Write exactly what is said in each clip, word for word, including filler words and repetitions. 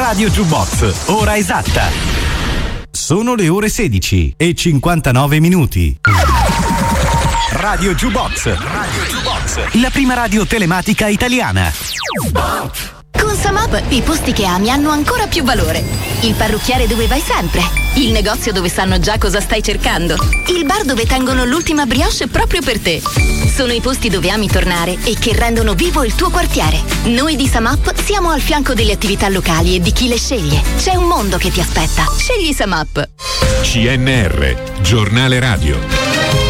Radio Jukebox, ora esatta. Sono le ore sedici e cinquantanove minuti. Radio Jukebox, Radio Jukebox, la prima radio telematica italiana. Con Samap i posti che ami hanno ancora più valore. Il parrucchiere dove vai sempre, il negozio dove sanno già cosa stai cercando, il bar dove tengono l'ultima brioche proprio per te. Sono i posti dove ami tornare e che rendono vivo il tuo quartiere. Noi di Samap siamo al fianco delle attività locali e di chi le sceglie. C'è un mondo che ti aspetta. Scegli Samap. C N R, giornale radio.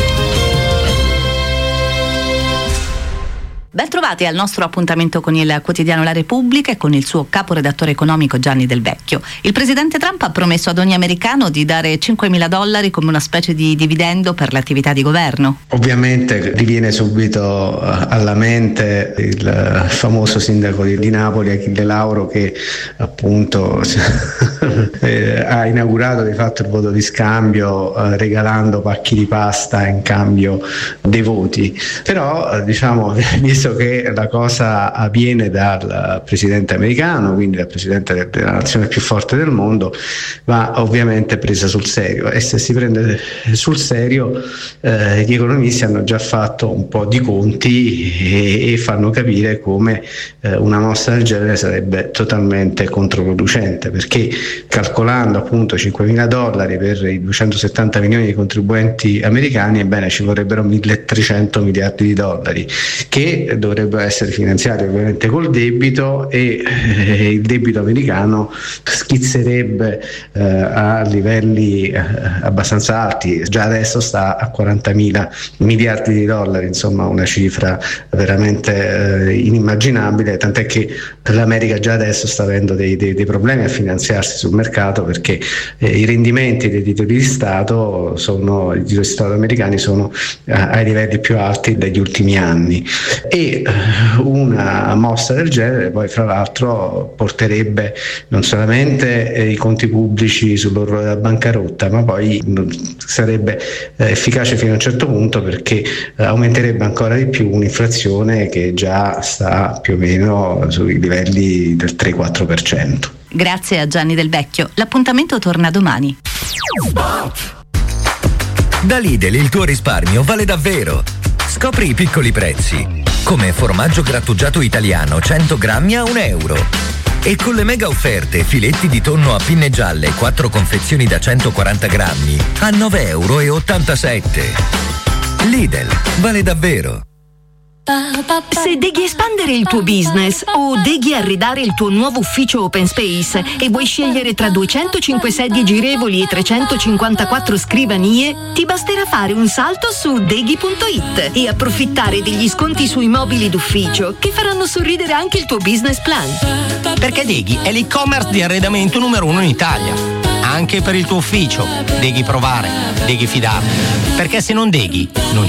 Ben trovati al nostro appuntamento con il quotidiano La Repubblica e con il suo caporedattore economico Gianni Del Vecchio. Il presidente Trump ha promesso ad ogni americano di dare cinquemila dollari come una specie di dividendo per l'attività di governo. Ovviamente riviene subito alla mente il famoso sindaco di Napoli, Achille Lauro, che appunto ha inaugurato di fatto il voto di scambio eh, regalando pacchi di pasta in cambio dei voti. Però eh, diciamo, visto che la cosa avviene dal presidente americano, quindi dal presidente della nazione più forte del mondo, va ovviamente presa sul serio, e se si prende sul serio eh, gli economisti hanno già fatto un po' di conti e, e fanno capire come eh, una mossa del genere sarebbe totalmente controproducente, perché calcolando appunto cinquemila dollari per i duecentosettanta milioni di contribuenti americani, ebbene ci vorrebbero milletrecento miliardi di dollari che dovrebbero essere finanziati ovviamente col debito, e eh, il debito americano schizzerebbe eh, a livelli eh, abbastanza alti. Già adesso sta a quarantamila miliardi di dollari, insomma una cifra veramente eh, inimmaginabile, tant'è che l'America già adesso sta avendo dei, dei, dei problemi a finanziarsi sul mercato, perché eh, i rendimenti dei titoli di Stato sono, i titoli di Stato americani sono eh, ai livelli più alti degli ultimi anni. E una mossa del genere poi fra l'altro porterebbe non solamente i conti pubblici sull'orlo della bancarotta, ma poi sarebbe efficace fino a un certo punto, perché aumenterebbe ancora di più un'inflazione che già sta più o meno sui livelli del tre quattro per cento. Grazie a Gianni Del Vecchio. L'appuntamento torna domani. Da Lidl il tuo risparmio vale davvero. Scopri i piccoli prezzi, come formaggio grattugiato italiano cento grammi a un euro. E con le mega offerte filetti di tonno a pinne gialle quattro confezioni da centoquaranta grammi a nove euro e ottantasette. Lidl, vale davvero. Se deghi espandere il tuo business o deghi arredare il tuo nuovo ufficio open space e vuoi scegliere tra duecentocinque sedie girevoli e trecentocinquantaquattro scrivanie, ti basterà fare un salto su deghi punto it e approfittare degli sconti sui mobili d'ufficio che faranno sorridere anche il tuo business plan. Perché Deghi è l'e-commerce di arredamento numero uno in Italia. Anche per il tuo ufficio. Deghi provare, deghi fidarti. Perché se non deghi, non